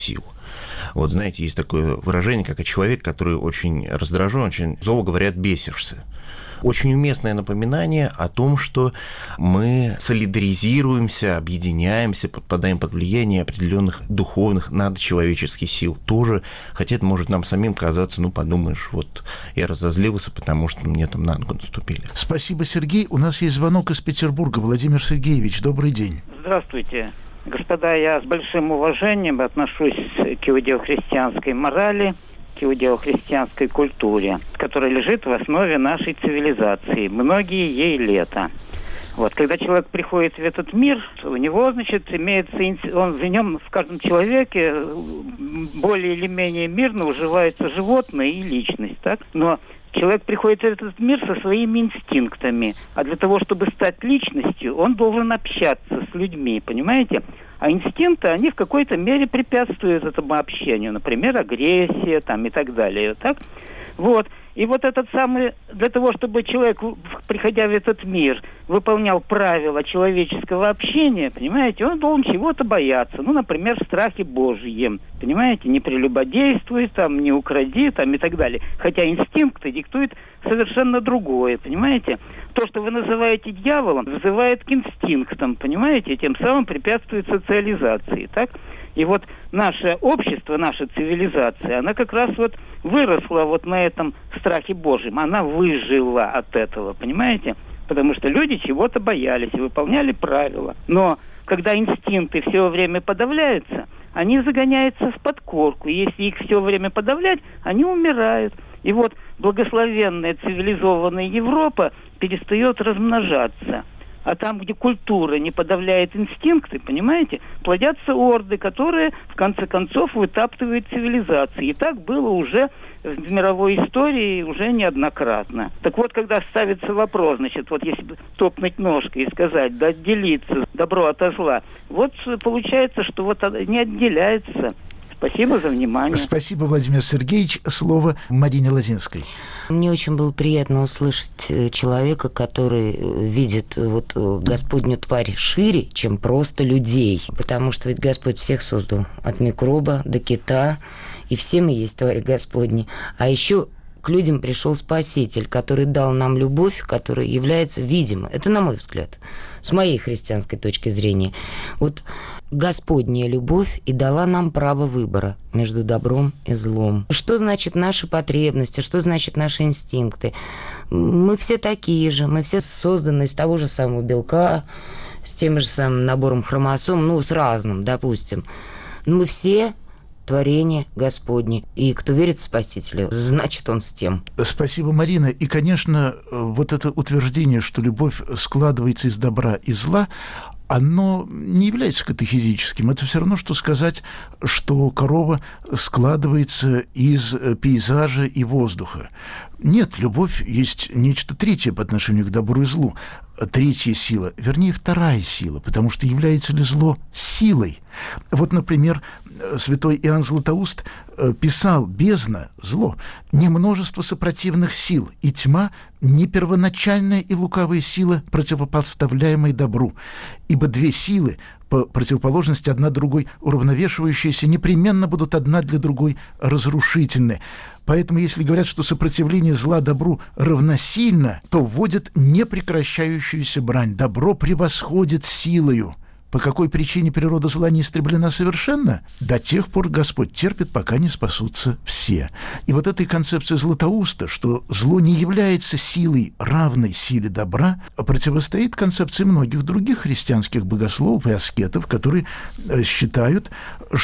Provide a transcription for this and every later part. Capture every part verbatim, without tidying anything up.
сил. Вот знаете, есть такое выражение, как человек, который очень раздражен, очень зло говорят, бесишься. Очень уместное напоминание о том, что мы солидаризируемся, объединяемся, подпадаем под влияние определенных духовных, надчеловеческих сил тоже, хотя это может нам самим казаться, ну, подумаешь, вот я разозлился, потому что мне там на ногу наступили. Спасибо, Сергей. У нас есть звонок из Петербурга. Владимир Сергеевич, добрый день. Здравствуйте. Господа, я с большим уважением отношусь к иудео-христианской морали, к иудео-христианской культуре, которая лежит в основе нашей цивилизации. Многие ей лета. Вот, когда человек приходит в этот мир, у него, значит, имеется, он в нем, в каждом человеке более или менее мирно уживается животное и личность, так? Но человек приходит в этот мир со своими инстинктами, а для того, чтобы стать личностью, он должен общаться с людьми, понимаете? А инстинкты, они в какой-то мере препятствуют этому общению, например, агрессия там, и так далее, так? Вот. И вот этот самый, для того, чтобы человек, приходя в этот мир, выполнял правила человеческого общения, понимаете, он должен чего-то бояться. Ну, например, в страхе Божьем, понимаете, не прелюбодействуй, там, не укради, там, и так далее. Хотя инстинкты диктуют совершенно другое, понимаете. То, что вы называете дьяволом, вызывает к инстинктам, понимаете, и тем самым препятствует социализации, так? И вот наше общество, наша цивилизация, она как раз вот выросла вот на этом страхе Божьем. Она выжила от этого, понимаете? Потому что люди чего-то боялись и выполняли правила. Но когда инстинкты все время подавляются, они загоняются в подкорку. И если их все время подавлять, они умирают. И вот благословенная цивилизованная Европа перестает размножаться. А там, где культура не подавляет инстинкты, понимаете, плодятся орды, которые, в конце концов, вытаптывают цивилизации. И так было уже в мировой истории уже неоднократно. Так вот, когда ставится вопрос, значит, вот если топнуть ножкой и сказать, да отделиться добро от зла, вот получается, что вот не отделяется. Спасибо за внимание. Спасибо, Владимир Сергеевич. Слово Марине Лозинской. Мне очень было приятно услышать человека, который видит вот Господню тварь шире, чем просто людей. Потому что ведь Господь всех создал. От микроба до кита. И все мы есть твари Господни. А еще к людям пришел Спаситель, который дал нам любовь, которая является видимой. Это на мой взгляд, с моей христианской точки зрения. Вот Господняя любовь и дала нам право выбора между добром и злом. Что значит наши потребности, что значит наши инстинкты? Мы все такие же, мы все созданы из того же самого белка, с тем же самым набором хромосом, ну, с разным, допустим. Мы все творение Господне. И кто верит в Спасителя, значит, он с тем. Спасибо, Марина. И, конечно, вот это утверждение, что любовь складывается из добра и зла, оно не является катехизическим. Это все равно, что сказать, что корова складывается из пейзажа и воздуха. Нет, любовь есть нечто третье по отношению к добру и злу. Третья сила, вернее, вторая сила, потому что является ли зло силой? Вот, например, святой Иоанн Златоуст писал: «Бездна, зло, не множество сопротивных сил, и тьма не первоначальная и лукавая сила, противопоставляемая добру. Ибо две силы, по противоположности одна другой уравновешивающиеся, непременно будут одна для другой разрушительны». Поэтому, если говорят, что сопротивление зла добру равносильно, то вводят непрекращающуюся брань. Добро превосходит силою. По какой причине природа зла не истреблена совершенно? До тех пор Господь терпит, пока не спасутся все. И вот этой концепции Златоуста, что зло не является силой, равной силе добра, противостоит концепции многих других христианских богословов и аскетов, которые считают,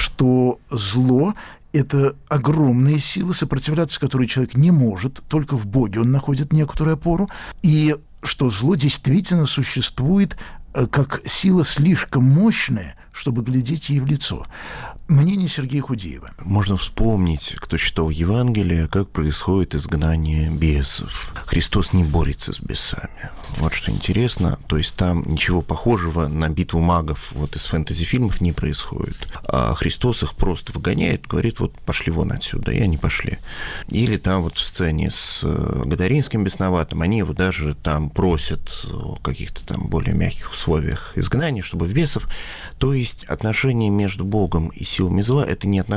что зло – это огромная сила, сопротивляться которой человек не может, только в Боге он находит некоторую опору, и что зло действительно существует как сила слишком мощная, чтобы глядеть ей в лицо. Мнение Сергея Худеева. Можно вспомнить, кто читал Евангелие, как происходит изгнание бесов. Христос не борется с бесами. Вот что интересно. То есть там ничего похожего на битву магов вот из фэнтези-фильмов не происходит. А Христос их просто выгоняет, говорит: вот пошли вон отсюда, и они пошли. Или там вот в сцене с Гадаринским бесноватым, они его даже там просят в каких-то там более мягких условиях изгнания, чтобы в бесов. То есть есть отношения между Богом и силами зла, это не отношения